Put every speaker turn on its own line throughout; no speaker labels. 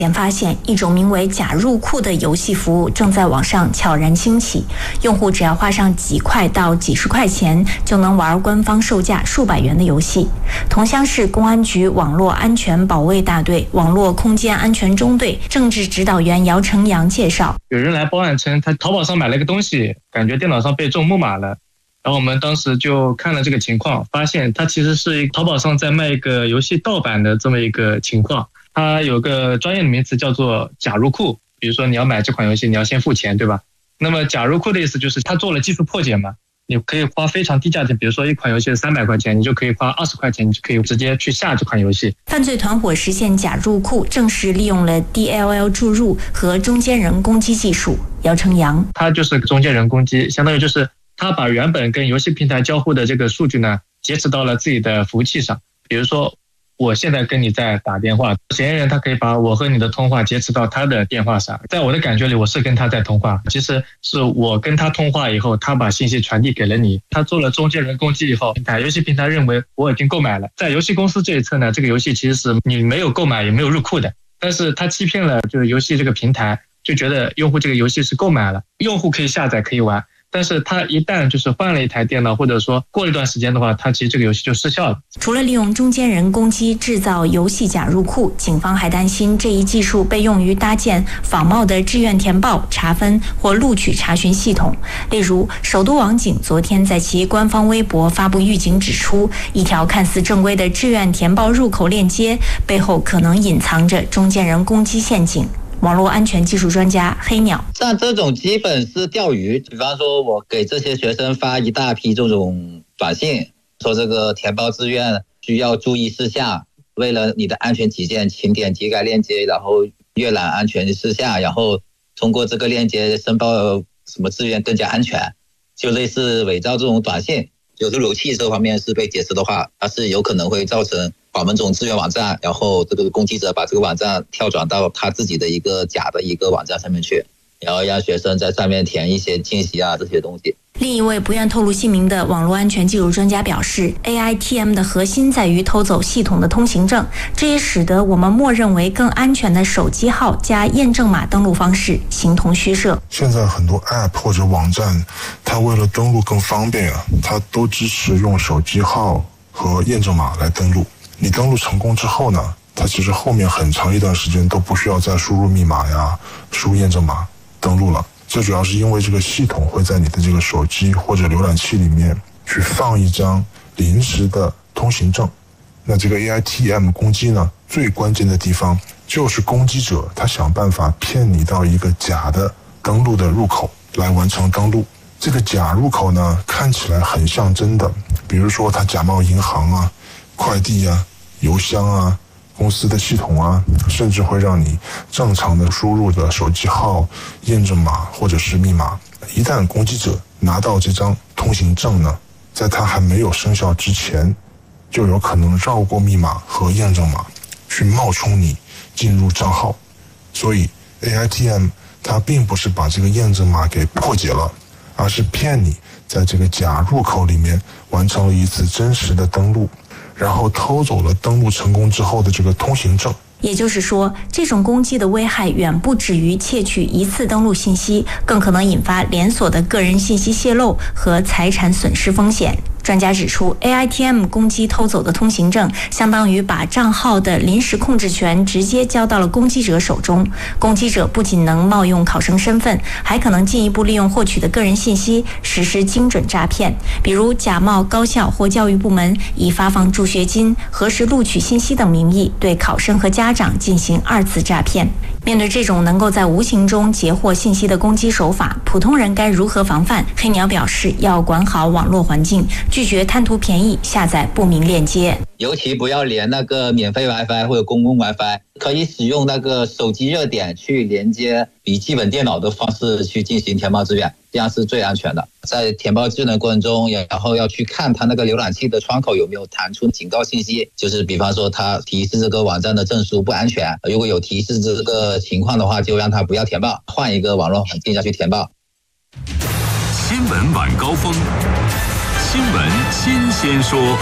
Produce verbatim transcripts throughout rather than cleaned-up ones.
研发现一种名为假入库的游戏服务正在网上悄然兴起，用户只要花上几块到几十块钱，就能玩官方售价数百元的游戏。桐乡市公安局网络安全保卫大队网络空间安全中队政治指导员姚成阳介绍，
有人来报案称他淘宝上买了个东西，感觉电脑上被中木马了，然后我们当时就看了这个情况，发现他其实是淘宝上在卖一个游戏盗版的这么一个情况。它有个专业的名词叫做假入库，比如说你要买这款游戏，你要先付钱，对吧？那么假入库的意思就是它做了技术破解嘛，你可以花非常低价钱，比如说一款游戏是三百块钱，你就可以花二十块钱，你就可以直接去下这款游戏。
犯罪团伙实现假入库，正是利用了 D L L 注入和中间人攻击技术。姚成阳，
它就是中间人攻击，相当于就是它把原本跟游戏平台交互的这个数据呢，截止到了自己的服务器上，比如说。我现在跟你在打电话，嫌疑人他可以把我和你的通话截止到他的电话上，在我的感觉里我是跟他在通话，其实是我跟他通话以后，他把信息传递给了你，他做了中间人攻击以后，平台游戏平台认为我已经购买了，在游戏公司这一侧呢，这个游戏其实是你没有购买也没有入库的，但是他欺骗了就是游戏这个平台，就觉得用户这个游戏是购买了，用户可以下载可以玩，但是他一旦就是换了一台电脑，或者说过了一段时间的话，他其实这个游戏就失效了。
除了利用中间人攻击制造游戏假入库，警方还担心这一技术被用于搭建仿冒的志愿填报、查分或录取查询系统。例如，首都网警昨天在其官方微博发布预警，指出一条看似正规的志愿填报入口链接背后可能隐藏着中间人攻击陷阱。网络安全技术专家黑鸟，
像这种基本是钓鱼，比方说我给这些学生发一大批这种短信，说这个填报志愿需要注意事项，为了你的安全起见，请点击该链接，然后阅览安全事项，然后通过这个链接申报什么志愿更加安全，就类似伪造这种短信。有路由器这方面是被解释的话，它是有可能会造成我们这种志愿网站，然后这个攻击者把这个网站跳转到他自己的一个假的一个网站上面去，然后让学生在上面填一些信息啊这些东西。
另一位不愿透露姓名的网络安全技术专家表示 ，A I T M 的核心在于偷走系统的通行证，这也使得我们默认为更安全的手机号加验证码登录方式形同虚设。
现在很多 App 或者网站，它为了登录更方便啊，它都支持用手机号和验证码来登录。你登录成功之后呢，它其实后面很长一段时间都不需要再输入密码呀、输入验证码登录了。这主要是因为这个系统会在你的这个手机或者浏览器里面去放一张临时的通行证。那这个 A I T M 攻击呢，最关键的地方就是攻击者他想办法骗你到一个假的登录的入口来完成登录。这个假入口呢，看起来很像真的，比如说他假冒银行啊、快递啊、邮箱啊、公司的系统啊，甚至会让你正常的输入的手机号、验证码或者是密码。一旦攻击者拿到这张通行证呢，在它还没有生效之前，就有可能绕过密码和验证码，去冒充你进入账号。所以 A I T M 它并不是把这个验证码给破解了，而是骗你在这个假入口里面完成了一次真实的登录，然后偷走了登录成功之后的这个通行证。
也就是说，这种攻击的危害远不止于窃取一次登录信息，更可能引发连锁的个人信息泄露和财产损失风险。专家指出 ，A I T M 攻击偷走的通行证，相当于把账号的临时控制权直接交到了攻击者手中。攻击者不仅能冒用考生身份，还可能进一步利用获取的个人信息实施精准诈骗，比如假冒高校或教育部门，以发放助学金、核实录取信息等名义，对考生和家长进行二次诈骗。面对这种能够在无形中截获信息的攻击手法，普通人该如何防范？黑鸟表示，要管好网络环境，拒绝贪图便宜下载不明链接，
尤其不要连那个免费 WiFi 或者公共 WiFi， 可以使用那个手机热点去连接笔记本电脑的方式去进行填报志愿，这样是最安全的。在填报志愿的过程中，然后要去看它那个浏览器的窗口有没有弹出警告信息，就是比方说它提示这个网站的证书不安全，如果有提示这个情况的话，就让它不要填报，换一个网络环境下去填报。
新闻晚高峰，新闻新鲜说。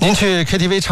您去 K T V 唱